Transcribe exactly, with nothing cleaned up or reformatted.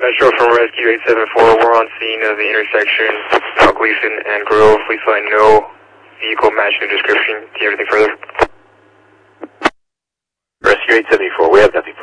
Metro from Rescue eight seven four. We're on scene of the intersection, South Gleason and Grove. Please find no vehicle matching the description. Do you have anything further? Rescue eight seven four, we have nothing.